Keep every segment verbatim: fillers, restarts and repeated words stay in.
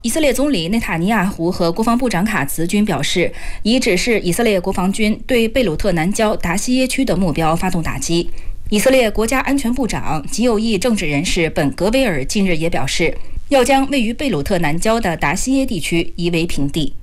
以色列总理内塔尼亚胡和国防部长卡茨均表示，已指示以色列国防军对贝鲁特南郊达西耶区的目标发动打击。以色列国家安全部长、极右翼政治人士本·格维尔近日也表示，要将位于贝鲁特南郊的达西耶地区夷为平地。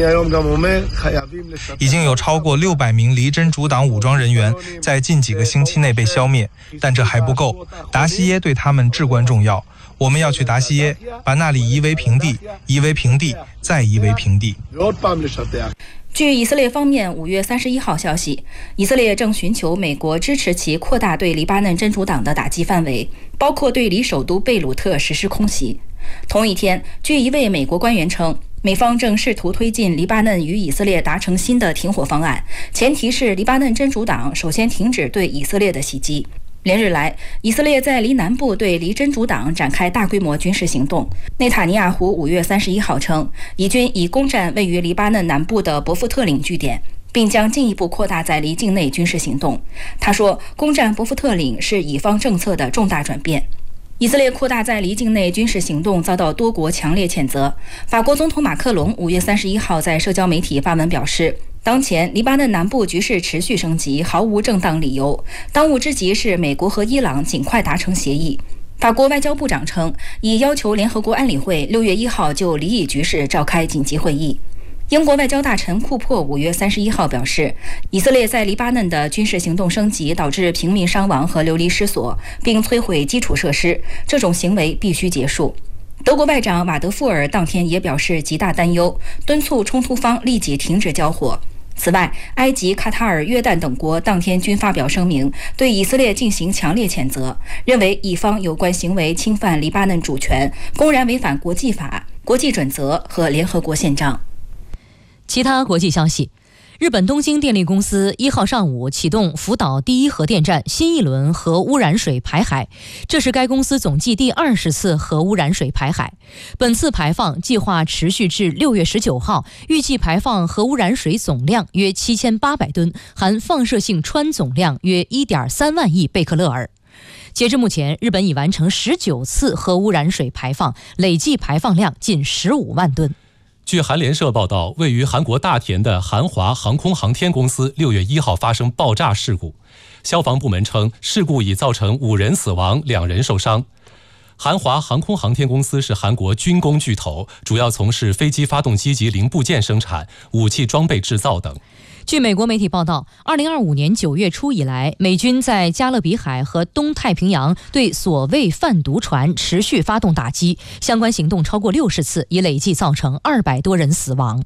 已经有超过六百名离真主党武装人员在近几个星期内被消灭，但这还不够。达西耶对他们至关重要，我们要去达西耶，把那里夷为平地，夷为平地，再夷为平地。 据以色列方面五月三十一号消息，以色列正寻求美国支持其扩大对黎巴嫩真主党的打击范围，包括对离首都贝鲁特实施空袭。同一天，据一位美国官员称，美方正试图推进黎巴嫩与以色列达成新的停火方案，前提是黎巴嫩真主党首先停止对以色列的袭击。连日来，以色列在黎南部对黎真主党展开大规模军事行动。内塔尼亚胡五月三十一号称，以军已攻占位于黎巴嫩南部的伯夫特岭据点，并将进一步扩大在黎境内军事行动。他说，攻占伯夫特岭是以方政策的重大转变。以色列扩大在黎境内军事行动遭到多国强烈谴责。法国总统马克龙五月三十一号在社交媒体发文表示，当前黎巴嫩南部局势持续升级，毫无正当理由。当务之急是美国和伊朗尽快达成协议。法国外交部长称，已要求联合国安理会六月一号就黎以局势召开紧急会议。英国外交大臣库珀五月三十一号表示，以色列在黎巴嫩的军事行动升级导致平民伤亡和流离失所，并摧毁基础设施，这种行为必须结束。德国外长瓦德富尔当天也表示极大担忧，敦促冲突方立即停止交火。此外，埃及、卡塔尔、约旦等国当天均发表声明，对以色列进行强烈谴责，认为以方有关行为侵犯黎巴嫩主权，公然违反国际法、国际准则和联合国宪章。 其他国际消息，日本东京电力公司一号上午启动福岛第一核电站新一轮核污染水排海，这是该公司总计第二十次核污染水排海。本次排放计划持续至六月十九号，预计排放核污染水总量约七千八百吨，含放射性氚总量约一点三万亿贝克勒尔。截至目前，日本已完成十九次核污染水排放，累计排放量近十五万吨。 据韩联社报道，位于韩国大田的韩华航空航天公司六月一号发生爆炸事故，消防部门称事故已造成五人死亡，两人受伤。韩华航空航天公司是韩国军工巨头，主要从事飞机发动机及零部件生产、武器装备制造等。 据美国媒体报道，二零二五年九月初以来，美军在加勒比海和东太平洋对所谓贩毒船持续发动打击，相关行动超过六十次，已累计造成二百多人死亡。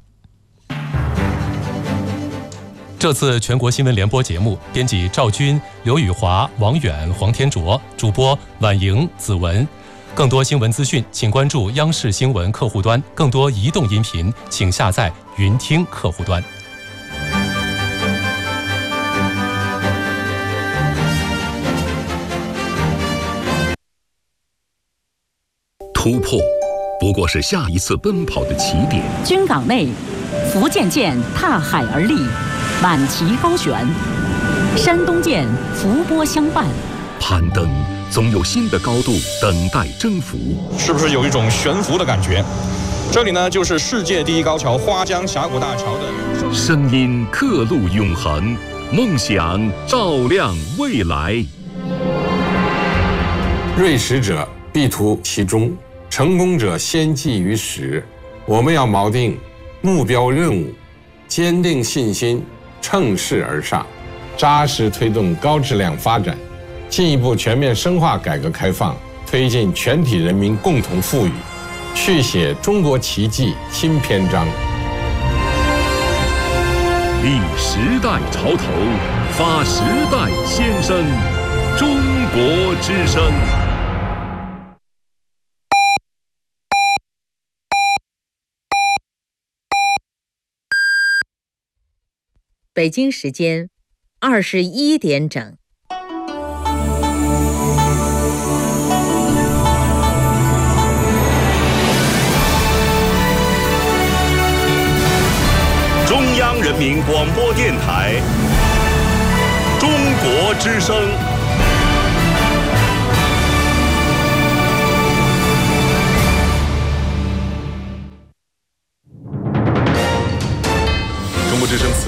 这次全国新闻联播节目，编辑赵军、刘宇华、王远、黄天卓，主播婉莹、子文。更多新闻资讯，请关注央视新闻客户端；更多移动音频，请下载云听客户端。 突破不过是下一次奔跑的起点。 军港内，福建舰踏海而立，满旗高悬；山东舰伏波相伴。 攀登总有新的高度等待征服， 是不是有一种悬浮的感觉？这里呢，就是世界第一高桥花江峡谷大桥的声音，刻录永恒，梦想照亮未来。 锐识者必图其中，成功者先记于始。我们要锚定目标任务，坚定信心，乘势而上，扎实推动高质量发展，进一步全面深化改革开放，推进全体人民共同富裕，续写中国奇迹新篇章。 立时代潮头，发时代先声，中国之声。 北京时间二十一点整。 中央人民广播电台，中国之声。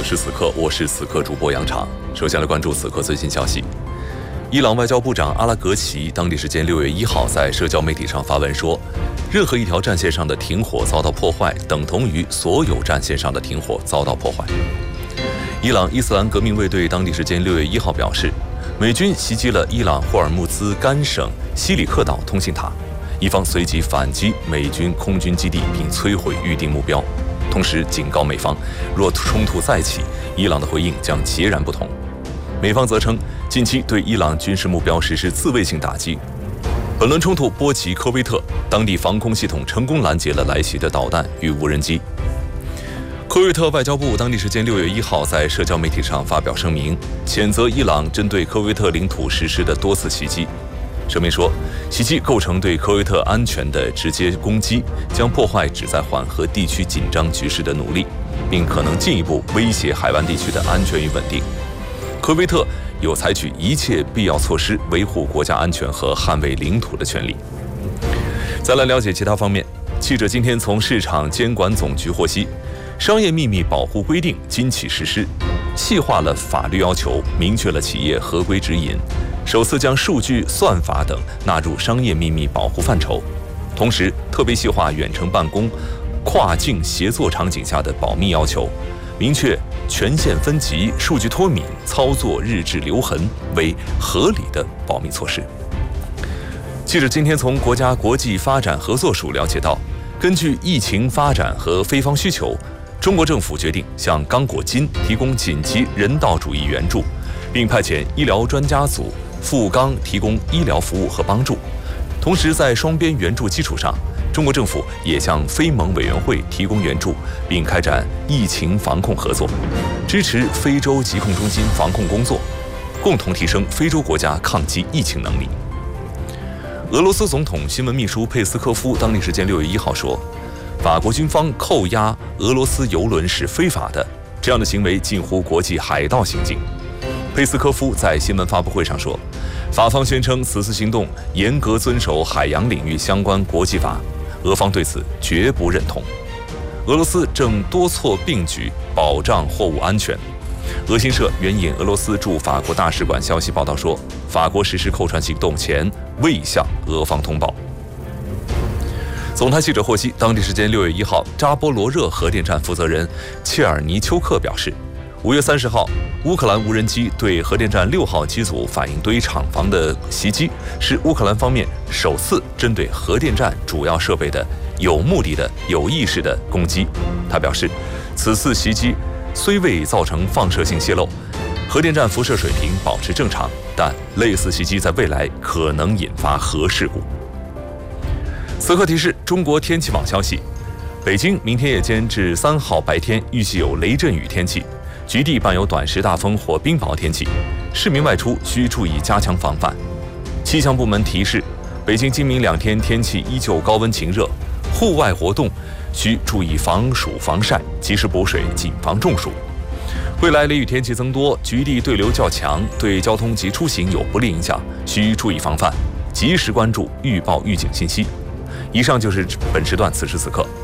时此刻，我是此刻主播杨常。首先来关注此刻最新消息。伊朗外交部长阿拉格齐当地时间六月一号在社交媒体上发文说，任何一条战线上的停火遭到破坏，等同于所有战线上的停火遭到破坏。伊朗伊斯兰革命卫队当地时间六月一号表示，美军袭击了伊朗霍尔木兹干省西里克岛通信塔，伊方随即反击美军空军基地并摧毁预定目标，同时警告美方，若冲突再起，伊朗的回应将截然不同。美方则称，近期对伊朗军事目标实施自卫性打击。本轮冲突波及科威特，当地防空系统成功拦截了来袭的导弹与无人机。科威特外交部当地时间六月一号在社交媒体上发表声明，谴责伊朗针对科威特领土实施的多次袭击。声明说，袭击构成对科威特安全的直接攻击，将破坏旨在缓和地区紧张局势的努力，并可能进一步威胁海湾地区的安全与稳定。科威特有采取一切必要措施维护国家安全和捍卫领土的权利。再来了解其他方面，记者今天从市场监管总局获悉，商业秘密保护规定今起实施，细化了法律要求，明确了企业合规指引，首次将数据、算法等纳入商业秘密保护范畴，同时特别细化远程办公、跨境协作场景下的保密要求，明确权限分级、数据脱敏、操作日志留痕为合理的保密措施。记者今天从国家国际发展合作署了解到，根据疫情发展和非方需求，中国政府决定向刚果金提供紧急人道主义援助，并派遣医疗专家组赴刚提供医疗服务和帮助。同时，在双边援助基础上，中国政府也向非盟委员会提供援助，并开展疫情防控合作，支持非洲疾控中心防控工作，共同提升非洲国家抗击疫情能力。俄罗斯总统新闻秘书佩斯科夫当地时间六月一号说，法国军方扣押俄罗斯油轮是非法的，这样的行为近乎国际海盗行径。佩斯科夫在新闻发布会上说，法方宣称此次行动严格遵守海洋领域相关国际法，俄方对此绝不认同。俄罗斯正多措并举保障货物安全。俄新社援引俄罗斯驻法国大使馆消息报道说，法国实施扣船行动前未向俄方通报。总台记者获悉，当地时间六月一号，扎波罗热核电站负责人切尔尼丘克表示，五月三十号，乌克兰无人机对核电站六号机组反应堆厂房的袭击，是乌克兰方面首次针对核电站主要设备的有目的的、有意识的攻击。他表示，此次袭击虽未造成放射性泄漏，核电站辐射水平保持正常，但类似袭击在未来可能引发核事故。此刻提示中国天气网消息，北京明天夜间至三号白天预计有雷阵雨天气，局地伴有短时大风或冰雹天气，市民外出需注意加强防范。气象部门提示，北京今明两天天气依旧高温晴热，户外活动需注意防暑防晒，及时补水，谨防中暑。未来雷雨天气增多，局地对流较强，对交通及出行有不利影响，需注意防范，及时关注预报预警信息。以上就是本时段此时此刻